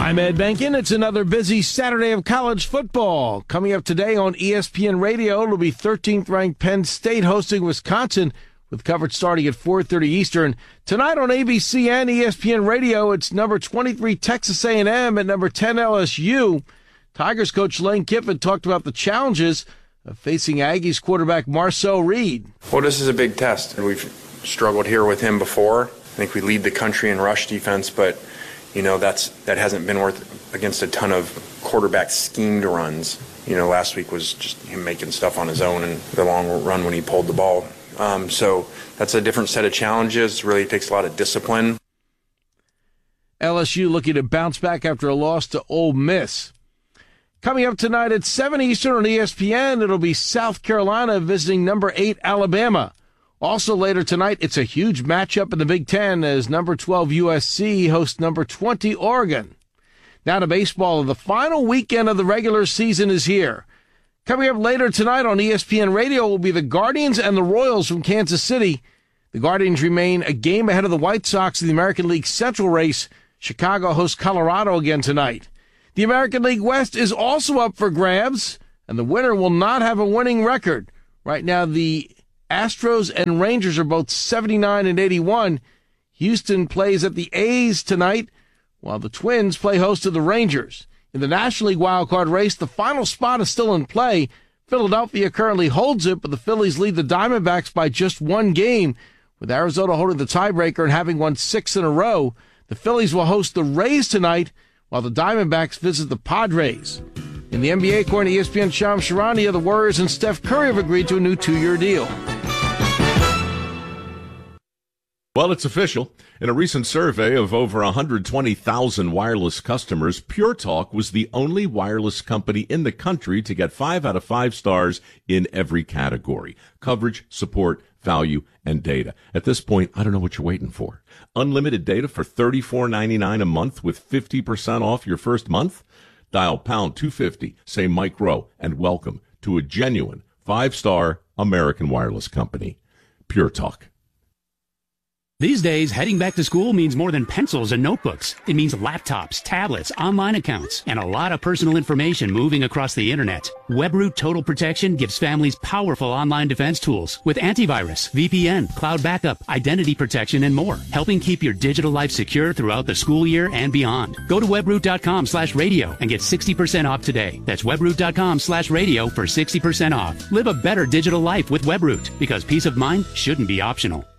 I'm Ed Benkin. It's another busy Saturday of college football. Coming up today on ESPN Radio, it'll be 13th-ranked Penn State hosting Wisconsin, with coverage starting at 4:30 Eastern. Tonight on ABC and ESPN Radio, it's number 23 Texas A&M and number 10 LSU. Tigers coach Lane Kiffin talked about the challenges of facing Aggies quarterback Marcel Reed. Well, this is a big test. We've struggled here with him before. I think we lead the country in rush defense, but that hasn't been worth against a ton of quarterback schemed runs. Last week was just him making stuff on his own and the long run when he pulled the ball. So that's a different set of challenges. Really takes a lot of discipline. LSU looking to bounce back after a loss to Ole Miss. Coming up tonight at 7 Eastern on ESPN, it'll be South Carolina visiting number 8 Alabama. Also later tonight, it's a huge matchup in the Big Ten as number 12 USC hosts number 20 Oregon. Now to baseball. The final weekend of the regular season is here. Coming up later tonight on ESPN Radio will be the Guardians and the Royals from Kansas City. The Guardians remain a game ahead of the White Sox in the American League Central race. Chicago hosts Colorado again tonight. The American League West is also up for grabs, and the winner will not have a winning record. Right now, the Astros and Rangers are both 79 and 81. Houston plays at the A's tonight, while the Twins play host to the Rangers. In the National League wildcard race, the final spot is still in play. Philadelphia currently holds it, but the Phillies lead the Diamondbacks by just one game, with Arizona holding the tiebreaker and having won 6 in a row. The Phillies will host the Rays tonight, while the Diamondbacks visit the Padres. In the NBA, according to ESPN's Shams Charania, the Warriors and Steph Curry have agreed to a new 2-year deal. Well, it's official. In a recent survey of over 120,000 wireless customers, Pure Talk was the only wireless company in the country to get 5 out of 5 stars in every category: coverage, support, value, and data. At this point, I don't know what you're waiting for. Unlimited data for $34.99 a month with 50% off your first month? Dial pound 250, say Mike Rowe, and welcome to a genuine 5-star American wireless company. Pure Talk. These days, heading back to school means more than pencils and notebooks. It means laptops, tablets, online accounts, and a lot of personal information moving across the internet. WebRoot Total Protection gives families powerful online defense tools with antivirus, VPN, cloud backup, identity protection, and more, helping keep your digital life secure throughout the school year and beyond. Go to webroot.com/radio and get 60% off today. That's webroot.com/radio for 60% off. Live a better digital life with WebRoot, because peace of mind shouldn't be optional.